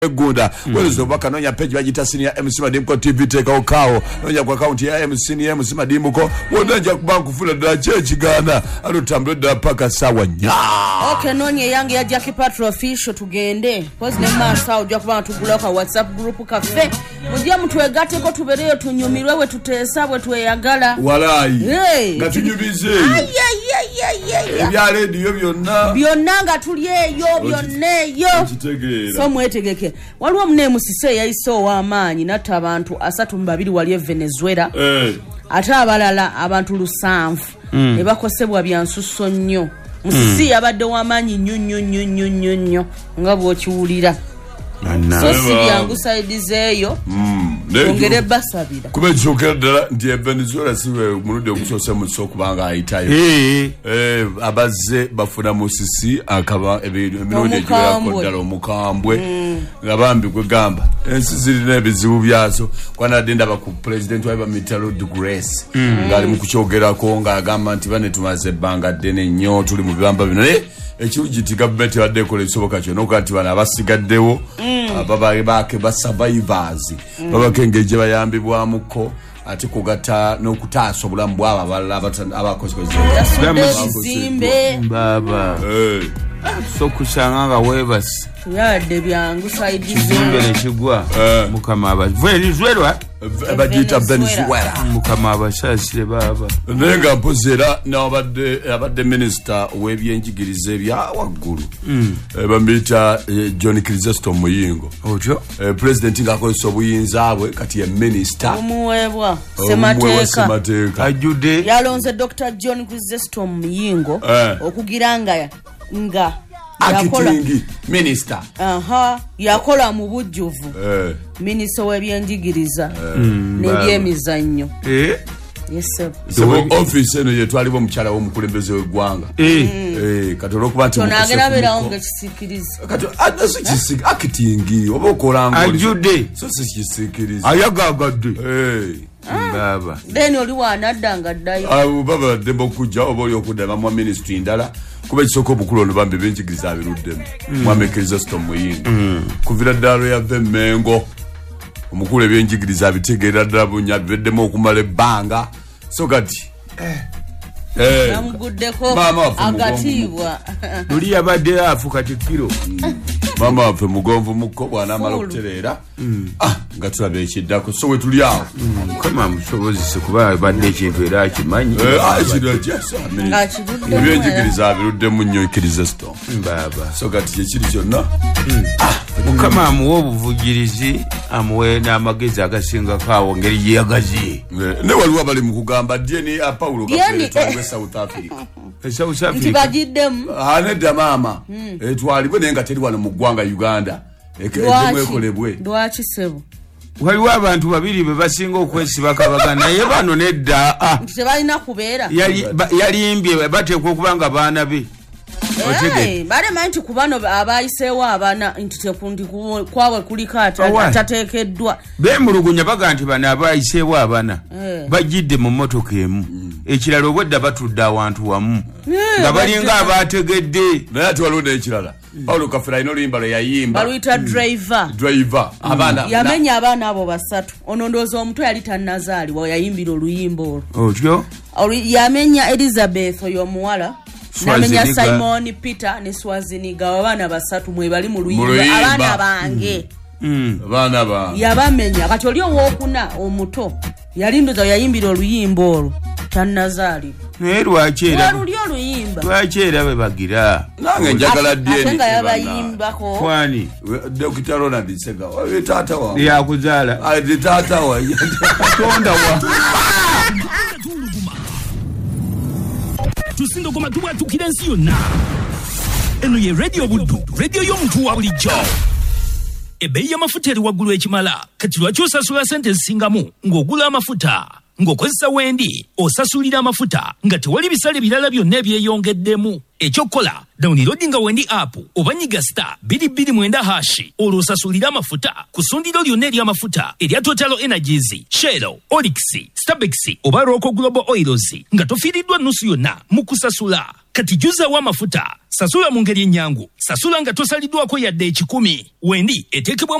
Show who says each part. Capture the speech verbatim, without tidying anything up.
Speaker 1: Gunda wezo baka nonya page bagita senior M C Madimko T V take okao nonya kwa account ya M C ni M C Madimko wonanja kubanku fula da church Ghana alutambule da paka sawa nya.
Speaker 2: Okay nonye yange ya Jackie Patro official tugende cause ne masa ujya kuba tugula kwa WhatsApp group cafe mujya mutwegate ko tubereyo tunyumirwe we tutesabwe tweyagala
Speaker 1: walai
Speaker 2: hey.
Speaker 1: Gatunyubize
Speaker 2: ay ay ay ay
Speaker 1: ebya radio byonna
Speaker 2: byonna nga tuliyeyo byonneyo
Speaker 1: kitegera
Speaker 2: so mwetegeke waliwo mune musise yayiso wa amaanyi natta abantu asatu mbabiri wali e Venezuela
Speaker 1: eh
Speaker 2: ate abalala abantu lusanvu mm. ne bakosebwa byansusso nnyo musisi mm. abadde wa amaanyi nnyo nnyo nnyo nnyo nnyo nnyo nga bw'okiwulira so si byangu saidizeeyo ongere basabira
Speaker 1: kuba jokera dala ndi e Venezuela siwe mulude okusose muso kubanga ayitayo eh abaze bafuna musisi akaba ebintu ebinode jira ko dala omukambwe ngabambi kwe gamba ensi zirina ebizibu byazo kwana denda ba ku president wa Mitalo de Grace ngali mukuchogera ko nga agamba nti bane tumaze banga dene nnyo tuli mu bibamba bino eh ekirugi government wadde kola isoboka kyo nokati bana abasigaddewo ababa bake ba survivors baba kengeje bayambibwa muko ati kugata nokutaso bulamu bwaba balala abakozikoze
Speaker 2: zimbe
Speaker 3: baba
Speaker 1: eh
Speaker 3: so kushanga webas
Speaker 2: yade byangu side
Speaker 3: zimbe nekigwa mukama Venezuela
Speaker 1: abagita Venezuela
Speaker 3: mukama abashashire baba
Speaker 1: nenga mpozera nabadde abadde minister webyenjigirize bya waggulu bambita John Chrysostom Muyingo
Speaker 3: ojo
Speaker 1: president ngakoleso obuyinza bwe kati ya minister
Speaker 2: omuwebwa semateka
Speaker 3: ajude
Speaker 2: yalonze Doctor John Chrysostom Muyingo okugiranga nga
Speaker 1: yakola minister
Speaker 2: aha yakola mu bujjuvu
Speaker 1: eh
Speaker 2: minister webyenjigiriza nebyemizannyo
Speaker 3: eh
Speaker 2: yes sir
Speaker 1: so office eno yetwalibo mukyala wo mukulembeze wegwanga
Speaker 3: eh
Speaker 1: eh katolo kuba nti
Speaker 2: tonagera berawonga kisikiriza
Speaker 1: kato adaso kisik acting obokola ngo
Speaker 3: ajude
Speaker 1: so kisikiriza
Speaker 3: ayagagadde
Speaker 1: eh
Speaker 3: baba
Speaker 2: then oli wanadanga dai
Speaker 1: abo baba dembo kujja oboli okudaba mu ministry ndala kuba kisoko bukulono bambe benjigiriza abirudde Mwame Chrysostom Muyingo kuvira dalo ya Vemengo omukule benjigiriza abitegeera ddala bunya biddemo okumala banga so kati eh
Speaker 2: eh namuguddeko agatibwa
Speaker 3: oli yabadde afuka tikiro
Speaker 1: mama afe mugonvu mukko bwana amala okuterera ah ngatulabe ekiddako so we tuli awo
Speaker 3: kama musobozise kuba badde ekivera kimanyi
Speaker 1: eh akiro jasa
Speaker 2: ngakidudde
Speaker 1: ebyenjigiriza abirudde mu nnyo Chrysostom
Speaker 3: baba
Speaker 1: so kati ekiri kyonna
Speaker 3: mukama amuwa obuvugirizi amuwe n'amagezi agasinga kawo ngeri yagazi
Speaker 1: ne waliwo abali mu kugamba D N A ya Paulo Kafere South Africa
Speaker 3: South Africa
Speaker 2: ntibagiddemu
Speaker 1: anedda mama etwalibwe naye nga teri wano mu ggwanga Uganda ekemwekolebwe
Speaker 2: lwaki sebo
Speaker 3: waliwo abantu babiri be basinga okwesiba kabaka naye bano nedda
Speaker 2: tebalina kubeera
Speaker 3: yalimbye bateekwa okubanga baana be
Speaker 2: Hey, bale manti kubano abayisewo abana nti tekundi kwawe kuliko atatekeddwa
Speaker 3: bemulugunya baga nti bana abayisewo abana bajidde mu motoka emu ekirala obwedda batudde awantu wamu nga balinga abategedde
Speaker 1: naye ati waliwo n'ekirala Paulo Kafere ino luyimbalo yayimba
Speaker 2: baluyita driver
Speaker 1: driver abana
Speaker 2: yamenya abaana abo basatu ono ndoozi omutwe yali tannazaali wa yayimbira oluyimba olwo
Speaker 3: otyo
Speaker 2: yamenya Elizabeth oyo omuwala namenya Simon Peter ne Swaziniga abana basatu mwe bali mu luyimba abana bange
Speaker 1: abana ba
Speaker 2: yabamenya kati oli owokuna omuto yali ndoza yayimbira oluyimba olwo tannazaali
Speaker 3: naye lwakera
Speaker 2: luli oluyimba
Speaker 3: lwakera be bagira
Speaker 1: nange njagala D N A
Speaker 2: atenga yabayimbako
Speaker 3: kwani
Speaker 1: Doctor Ronald Sega wa tata wa
Speaker 3: yakuzaala
Speaker 1: ali tata wa
Speaker 3: tonda wa
Speaker 4: tusinga koma tuwa tukirensi yonna eno ye radio buddu radio y'omuntu wa bulijjo ebbeeyi y'amafuta eri waggulu ekimala kati lwaki osasula sente zisingamu ng'ogula amafuta ng'okozesa Wendi osasulira amafuta nga tewali bisale birala byonna ebyeyongeddemu. Ekyokola downloadinga Wendi app oba nyiga star bbiri bbiri mwenda hashi olwo osasulira amafuta ku ssundiro lyonna ery'amafuta erya Total Energies, Shell, Olix, Starbex oba Roko Global Oils nga tofiiriddwa nnusu yonna mu kusasula. Kati juzaawo amafuta, sasula mu ngeri ennyangu, sasula nga tosaliddwako yadde ekikumi. Wendi eteekebwa